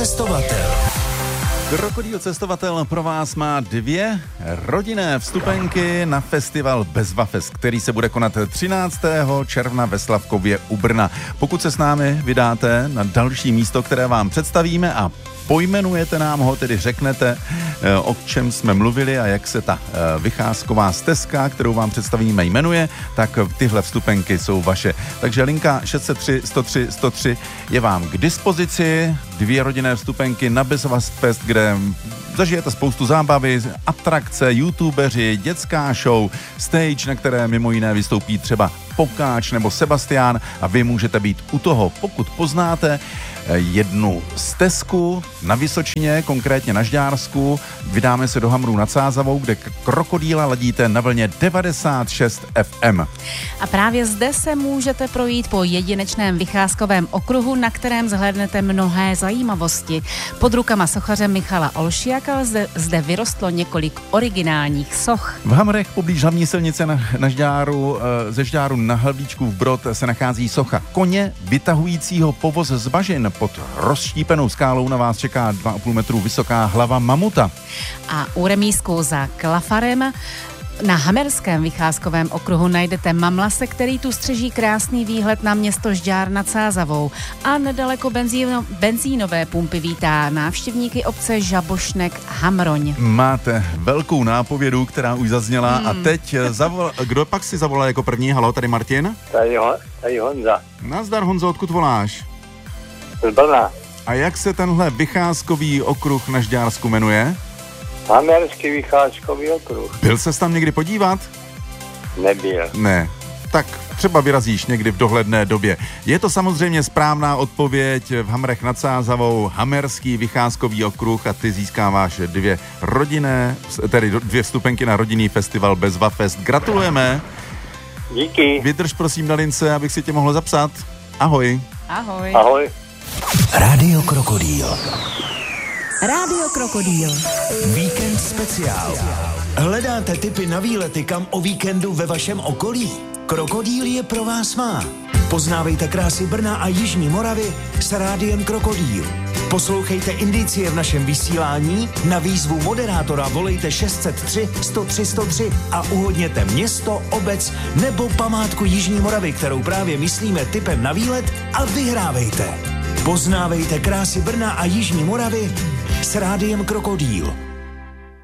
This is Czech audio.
Cestovatel. Krokodýl cestovatel pro vás má 2 rodinné vstupenky na festival Bezvafest, který se bude konat 13. června ve Slavkově u Brna. Pokud se s námi vydáte na další místo, které vám představíme a pojmenujete nám ho, tedy řeknete, o čem jsme mluvili a jak se ta vycházková stezka, kterou vám představíme, jmenuje, tak tyhle vstupenky jsou vaše. Takže linka 603 103 103 je vám k dispozici. 2 rodinné vstupenky na Bezvafest, kde zažijete spoustu zábavy, atrakce, youtubeři, dětská show, stage, na které mimo jiné vystoupí třeba Pokáč nebo Sebastián a vy můžete být u toho, pokud poznáte jednu stezku na Vysočině, konkrétně na Žďársku. Vydáme se do Hamrů nad Sázavou, kde krokodýla ladíte na vlně 96 FM. A právě zde se můžete projít po jedinečném vycházkovém okruhu, na kterém zhlédnete mnohé zajímavosti. Pod rukama sochaře Michala Olšiaka zde vyrostlo několik originálních soch. V Hamrech poblíž hlavní silnice na Žďáru, ze Žďáru na Hlavlíčkův Brod se nachází socha koně vytahujícího povoz z bažin. Pod rozštípenou skálou na vás čeká 2,5 metru vysoká hlava mamuta. A u remízku za Klafarem na Hamerském vycházkovém okruhu najdete mamlase, který tu střeží krásný výhled na město Žďár nad Sázavou. A nedaleko benzínové pumpy vítá návštěvníky obce Žabošnek Hamroň. Máte velkou nápovědu, která už zazněla a teď kdo pak si zavolá jako první? Haló, tady Martin? Tady Honza. Nazdar Honzo, odkud voláš? Z Brna. A jak se tenhle vycházkový okruh na Žďársku jmenuje? Hamerský vycházkový okruh. Byl ses tam někdy podívat? Nebyl. Ne. Tak třeba vyrazíš někdy v dohledné době. Je to samozřejmě správná odpověď. V Hamrech nad Sázavou Hamerský vycházkový okruh a ty získáváš 2 vstupenky na rodinný festival Bezvafest. Gratulujeme. Díky. Vydrž prosím na lince, abych si tě mohl zapsat. Ahoj. Ahoj. Ahoj. Rádio Krokodýl. Rádio Krokodýl. Víkend speciál. Hledáte tipy na výlety kam o víkendu ve vašem okolí? Krokodýl je pro vás má. Poznávejte krásy Brna a Jižní Moravy s Rádiem Krokodýl. Poslouchejte indicie v našem vysílání, na výzvu moderátora volejte 603 103 103 a uhodněte město, obec nebo památku Jižní Moravy, kterou právě myslíme tipem na výlet a vyhrávejte. Poznávejte krásy Brna a Jižní Moravy s Rádiem Krokodýl.